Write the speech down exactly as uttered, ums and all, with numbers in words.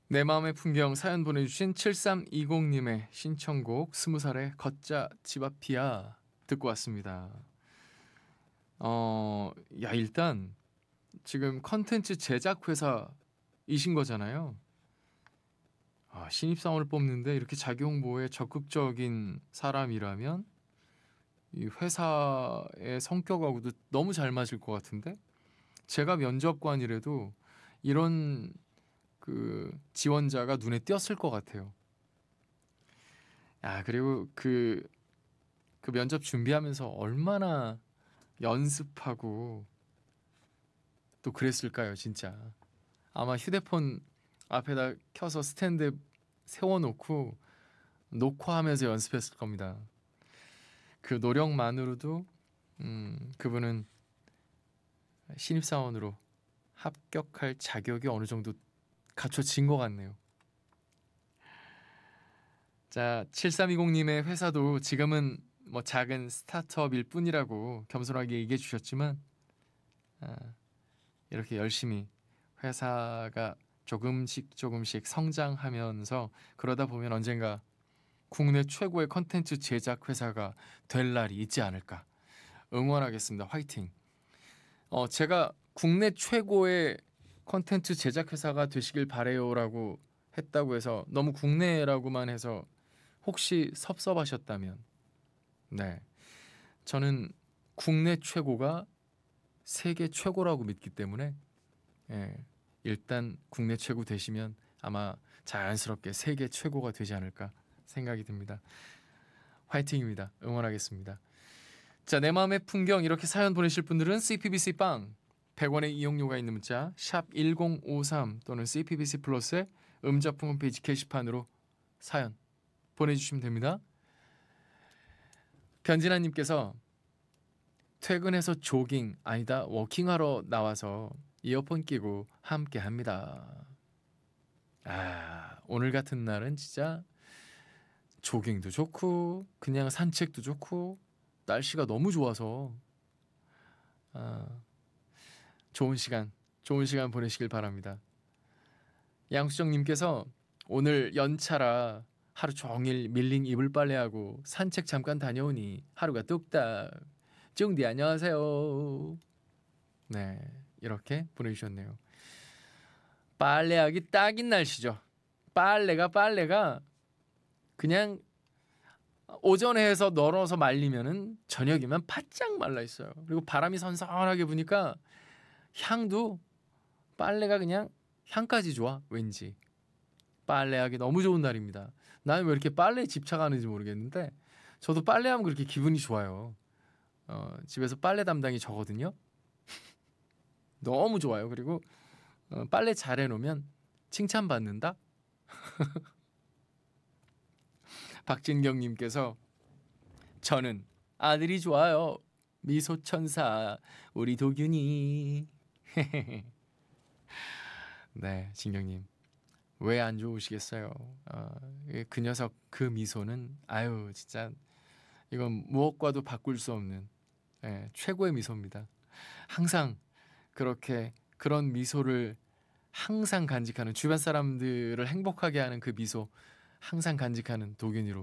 내 마음의 풍경 사연 보내주신 칠삼이공님의 신청곡 스무 살의 걷자 집 앞이야 듣고 왔습니다. 어, 야 일단 지금 컨텐츠 제작 회사이신 거잖아요. 아, 신입사원을 뽑는데 이렇게 자기 홍보에 적극적인 사람이라면 이 회사의 성격하고도 너무 잘 맞을 것 같은데 제가 면접관이라도 이런 그 지원자가 눈에 띄었을 것 같아요. 아, 그리고 그, 그 면접 준비하면서 얼마나 연습하고 또 그랬을까요, 진짜. 아마 휴대폰 앞에다 켜서 스탠드에 세워놓고 녹화하면서 연습했을 겁니다. 그 노력만으로도 음, 그분은 신입사원으로 합격할 자격이 어느 정도 갖춰진 것 같네요. 자, 칠삼이공님의 회사도 지금은 뭐 작은 스타트업일 뿐이라고 겸손하게 얘기해 주셨지만 아, 이렇게 열심히 회사가 조금씩 조금씩 성장하면서 그러다 보면 언젠가 국내 최고의 컨텐츠 제작 회사가 될 날이 있지 않을까 응원하겠습니다. 화이팅. 어, 제가 국내 최고의 컨텐츠 제작 회사가 되시길 바래요라고 했다고 해서 너무 국내라고만 해서 혹시 섭섭하셨다면 네, 저는 국내 최고가 세계 최고라고 믿기 때문에 예, 일단 국내 최고 되시면 아마 자연스럽게 세계 최고가 되지 않을까 생각이 듭니다. 화이팅입니다. 응원하겠습니다. 자, 내 마음의 풍경 이렇게 사연 보내실 분들은 씨피비씨 빵 백 원의 이용료가 있는 문자 샵 일공오삼 또는 씨피비씨 플러스의 음자풍 홈페이지 게시판으로 사연 보내주시면 됩니다. 변진아님께서 퇴근해서 조깅 아니다 워킹하러 나와서 이어폰 끼고 함께 합니다. 아, 오늘 같은 날은 진짜 조깅도 좋고 그냥 산책도 좋고 날씨가 너무 좋아서 아, 좋은 시간 좋은 시간 보내시길 바랍니다. 양수정님께서 오늘 연차라 하루 종일 밀린 이불 빨래하고 산책 잠깐 다녀오니 하루가 뚝딱. 쫑디 안녕하세요. 네, 이렇게 보내주셨네요. 빨래하기 딱인 날씨죠. 빨래가 빨래가 그냥 오전에 해서 널어서 말리면은 저녁이면 바짝 말라 있어요. 그리고 바람이 선선하게 부니까 향도 빨래가 그냥 향까지 좋아. 왠지 빨래하기 너무 좋은 날입니다. 나는 왜 이렇게 빨래에 집착하는지 모르겠는데 저도 빨래하면 그렇게 기분이 좋아요. 어, 집에서 빨래 담당이 저거든요. 너무 좋아요. 그리고 어, 빨래 잘 해놓으면 칭찬받는다. 박진경님께서 저는 아들이 좋아요. 미소천사 우리 도균이. 네, 진경님 왜 안 좋으시겠어요? 어, 그 녀석 그 미소는 아유 진짜 이건 무엇과도 바꿀 수 없는 예, 최고의 미소입니다. 항상 그렇게 그런 미소를 항상 간직하는 주변 사람들을 행복하게 하는 그 미소 항상 간직하는 도균이로